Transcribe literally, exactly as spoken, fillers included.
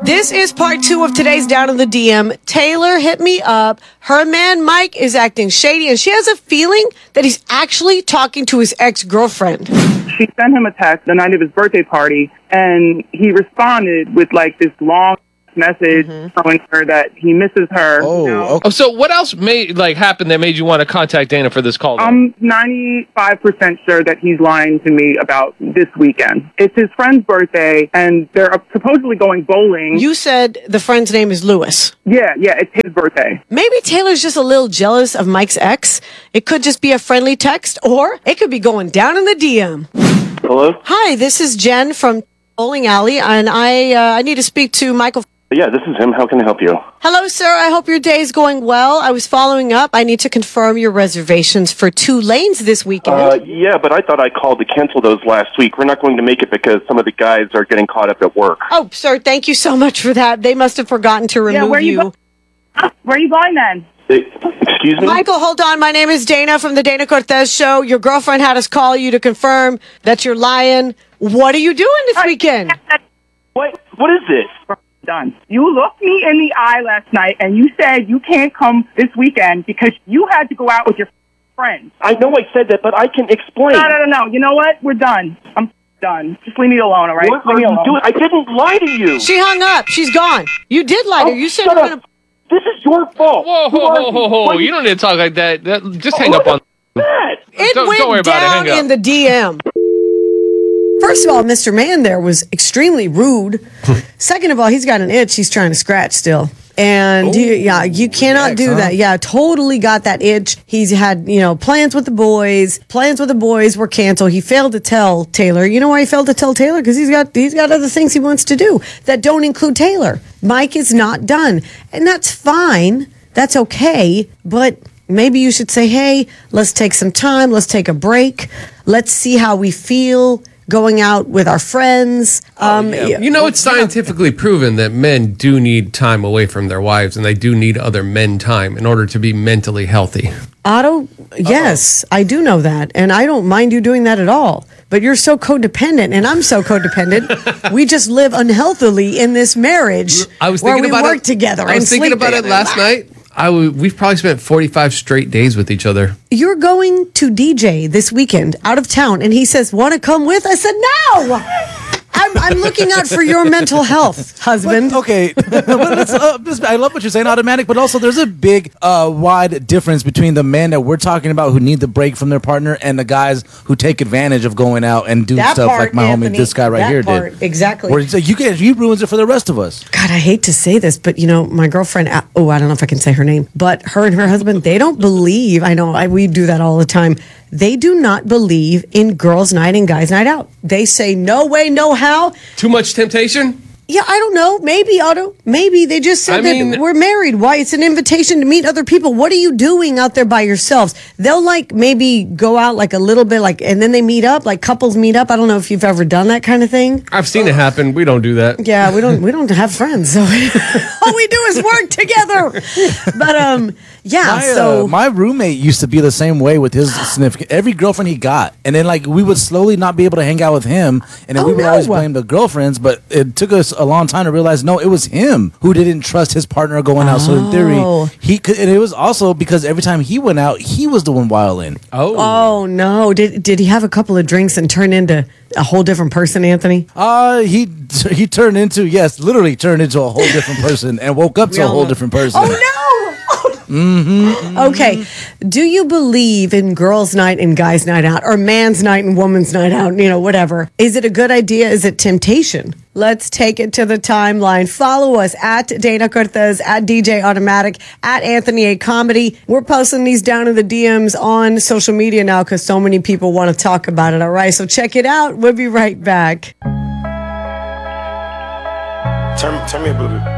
This is part two of today's Down in the D M. Taylor hit me up. Her man, Mike, is acting shady, and she has a feeling that he's actually talking to his ex-girlfriend. She sent him a text the night of his birthday party, and he responded with, like, this long message mm-hmm. telling her that he misses her. Oh, you know? okay. Oh, so what else made like happen that made you want to contact Dana for this call? Though? I'm ninety-five percent sure that he's lying to me about this weekend. It's his friend's birthday, and they're supposedly going bowling. You said the friend's name is Lewis. Yeah, yeah, it's his birthday. Maybe Taylor's just a little jealous of Mike's ex. It could just be a friendly text, or it could be going down in the D M. Hello? Hi, this is Jen from Bowling Alley, and I uh, I need to speak to Michael. Yeah, this is him. How can I help you? Hello, sir. I hope your day is going well. I was following up. I need to confirm your reservations for two lanes this weekend. Uh, yeah, but I thought I called to cancel those last week. We're not going to make it because some of the guys are getting caught up at work. Oh, sir, thank you so much for that. They must have forgotten to remove yeah, where you. you go- where are you going then? Excuse me? Michael, hold on. My name is Dana from the Dana Cortez Show. Your girlfriend had us call you to confirm that you're lying. What are you doing this weekend? What? What is this? Done. You looked me in the eye last night and you said you can't come this weekend because you had to go out with your friends. I know I said that, but I can explain. No, no, no, no. You know what? We're done. I'm done. Just leave me alone, all right? What leave are me you alone. doing? I didn't lie to you. She hung up. She's gone. You did lie to her. Oh, You said shut you were up. going to... This is your fault. Whoa, Who whoa, are whoa, you? whoa, whoa! What You don't need to talk like that. that just hang Oh, up on that? It Don't- went don't worry about it. down Hang up. in the D M. First of all, Mister Man there was extremely rude. Second of all, he's got an itch he's trying to scratch still. And Ooh, you, yeah, you cannot yikes, do huh? that. Yeah, totally got that itch. He's had, you know, plans with the boys. Plans with the boys were canceled. He failed to tell Taylor. You know why he failed to tell Taylor? Because he's got he's got other things he wants to do that don't include Taylor. Mike is not done, and that's fine. That's okay. But maybe you should say, hey, let's take some time. Let's take a break. Let's see how we feel going out with our friends. Um, yeah. You know, it's scientifically proven that men do need time away from their wives, and they do need other men time in order to be mentally healthy. Otto, yes, I do know that. And I don't mind you doing that at all. But you're so codependent, and I'm so codependent. We just live unhealthily in this marriage I was where thinking we about work it, together I and was thinking sleep about it together. last night. I w- we've probably spent forty-five straight days with each other. You're going to D J this weekend out of town, and he says, want to come with? I said, no! I'm, I'm looking out for your mental health, husband. But, okay, but it's, uh, this- I love what you're saying, automatic, but also there's a big, uh, wide difference between the men that we're talking about who need the break from their partner and the guys who take advantage of going out and do That stuff part, like my Anthony, homie, this guy right that here part, did. exactly. Where it's like, you get, he ruins it for the rest of us. God, I hate to say this, but you know, my girlfriend, oh, I don't know if I can say her name, but her and her husband, they don't believe, I know, I, we do that all the time. They do not believe in girls' night and guys' night out. They say, no way, no how. Too much temptation? Yeah, I don't know. Maybe, Otto. Maybe they just said I that mean- we're married. Why? It's an invitation to meet other people. What are you doing out there by yourselves? They'll like maybe go out like a little bit, like, and then they meet up, like couples meet up. I don't know if you've ever done that kind of thing. I've seen it happen. We don't do that. Yeah, we don't we don't have friends, so all we do is work together. But um, yeah. My, so uh, my roommate used to be the same way with his significant every girlfriend he got, and then like we would slowly not be able to hang out with him, and then Oh, we would no. always blame the girlfriends. But it took us a long time to realize no, it was him who didn't trust his partner going out. So in Oh. theory, he could, and it was also because every time he went out, he was the one wilding. Oh. oh no, did did he have a couple of drinks and turn into a whole different person, Anthony? Uh he he turned into yes, literally turned into a whole different person and woke up to We a all whole know. different person. Oh no. Mm-hmm. Okay. Do you believe in girls' night and guys' night out, or man's night and woman's night out? You know, whatever. Is it a good idea? Is it temptation? Let's take it to the timeline. Follow us at Dana Cortez, at D J Automatic, at Anthony A Comedy. We're posting these down in the D Ms on social media now because so many people want to talk about it. All right, so check it out. We'll be right back. Turn, turn me a booby.